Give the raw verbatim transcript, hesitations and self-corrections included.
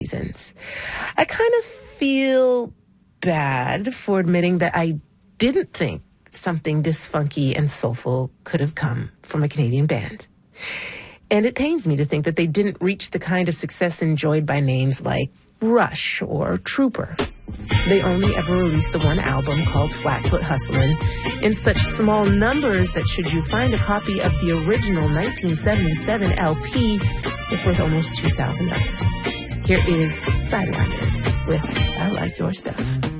reasons. I kind of feel bad for admitting that I didn't think something this funky and soulful could have come from a Canadian band. And it pains me to think that they didn't reach the kind of success enjoyed by names like Rush or Trooper. They only ever released the one album called Flatfoot Hustlin' in such small numbers that should you find a copy of the original nineteen seventy-seven L P, it's worth almost two thousand dollars. Here is Sidewinders with I Like Your Stuff.